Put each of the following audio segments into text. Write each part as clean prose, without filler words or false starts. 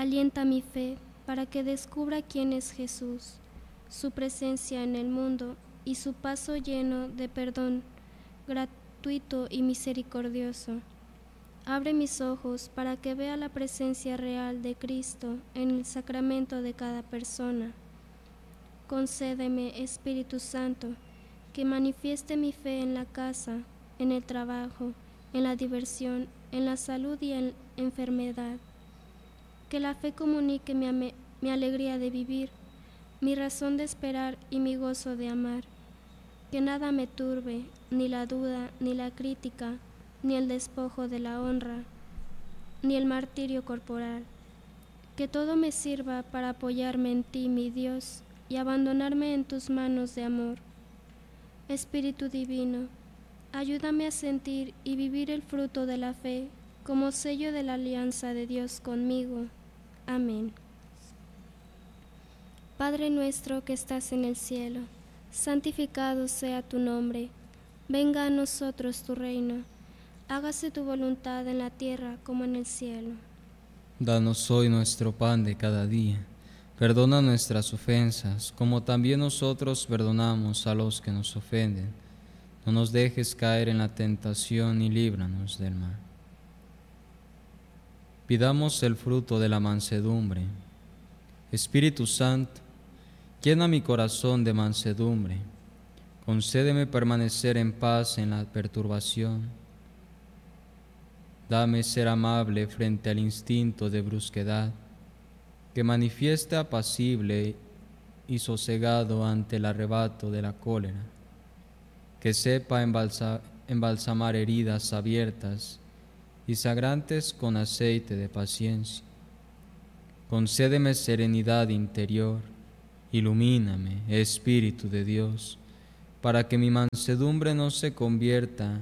alienta mi fe para que descubra quién es Jesús, su presencia en el mundo y su paso lleno de perdón gratuito y misericordioso. Abre mis ojos para que vea la presencia real de Cristo en el sacramento de cada persona. Concédeme, Espíritu Santo, que manifieste mi fe en la casa, en el trabajo, en la diversión, en la salud y en enfermedad. Que la fe comunique mi alegría de vivir, mi razón de esperar y mi gozo de amar. Que nada me turbe, ni la duda, ni la crítica, ni el despojo de la honra, ni el martirio corporal. Que todo me sirva para apoyarme en ti, mi Dios, y abandonarme en tus manos de amor. Espíritu Divino, ayúdame a sentir y vivir el fruto de la fe como sello de la alianza de Dios conmigo. Amén. Padre nuestro que estás en el cielo, santificado sea tu nombre. Venga a nosotros tu reino. Hágase tu voluntad en la tierra como en el cielo. Danos hoy nuestro pan de cada día. Perdona nuestras ofensas, como también nosotros perdonamos a los que nos ofenden. No nos dejes caer en la tentación y líbranos del mal. Pidamos el fruto de la mansedumbre. Espíritu Santo, llena mi corazón de mansedumbre. Concédeme permanecer en paz en la perturbación. Dame ser amable frente al instinto de brusquedad, que manifieste apacible y sosegado ante el arrebato de la cólera, que sepa embalsamar heridas abiertas y sangrantes con aceite de paciencia. Concédeme serenidad interior, ilumíname, Espíritu de Dios, para que mi mansedumbre no se convierta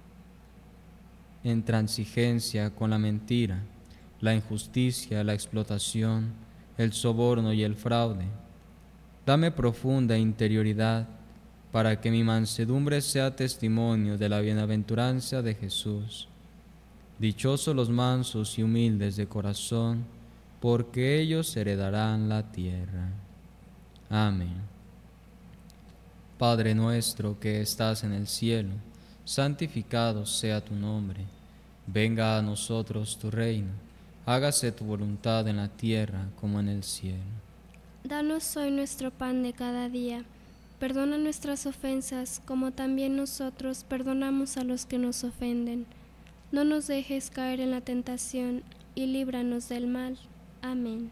en transigencia con la mentira, la injusticia, la explotación, el soborno y el fraude. Dame profunda interioridad para que mi mansedumbre sea testimonio de la bienaventuranza de Jesús. Dichosos los mansos y humildes de corazón, porque ellos heredarán la tierra. Amén. Padre nuestro que estás en el cielo, santificado sea tu nombre. Venga a nosotros tu reino. Hágase tu voluntad en la tierra como en el cielo. Danos hoy nuestro pan de cada día. Perdona nuestras ofensas, como también nosotros perdonamos a los que nos ofenden. No nos dejes caer en la tentación, y líbranos del mal. Amén.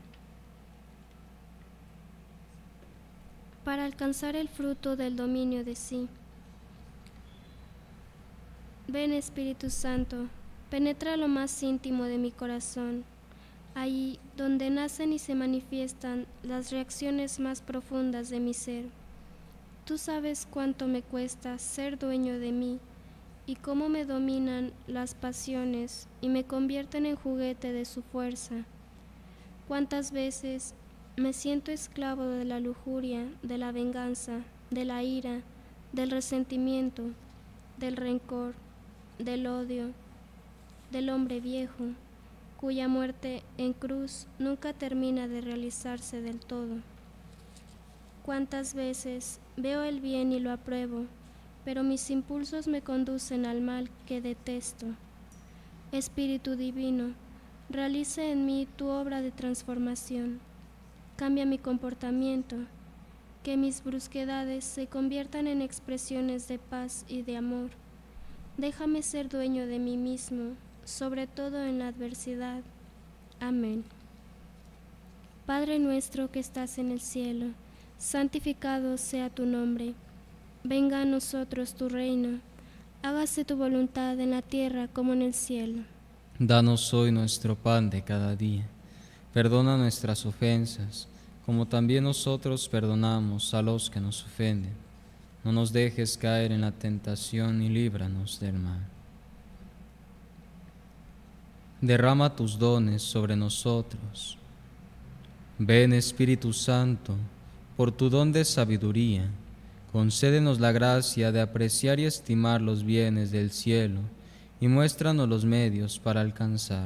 Para alcanzar el fruto del dominio de sí. Ven, Espíritu Santo, penetra lo más íntimo de mi corazón, ahí donde nacen y se manifiestan las reacciones más profundas de mi ser. Tú sabes cuánto me cuesta ser dueño de mí y cómo me dominan las pasiones y me convierten en juguete de su fuerza. Cuántas veces me siento esclavo de la lujuria, de la venganza, de la ira, del resentimiento, del rencor, del odio, del hombre viejo, cuya muerte en cruz nunca termina de realizarse del todo. Cuántas veces veo el bien y lo apruebo, pero mis impulsos me conducen al mal que detesto. Espíritu Divino, realiza en mí tu obra de transformación. Cambia mi comportamiento, que mis brusquedades se conviertan en expresiones de paz y de amor. Déjame ser dueño de mí mismo, sobre todo en la adversidad. Amén. Padre nuestro que estás en el cielo, santificado sea tu nombre. Venga a nosotros tu reino. Hágase tu voluntad en la tierra como en el cielo. Danos hoy nuestro pan de cada día. Perdona nuestras ofensas, como también nosotros perdonamos a los que nos ofenden. No nos dejes caer en la tentación y líbranos del mal. Derrama tus dones sobre nosotros. Ven, Espíritu Santo, por tu don de sabiduría, concédenos la gracia de apreciar y estimar los bienes del cielo y muéstranos los medios para alcanzarlos.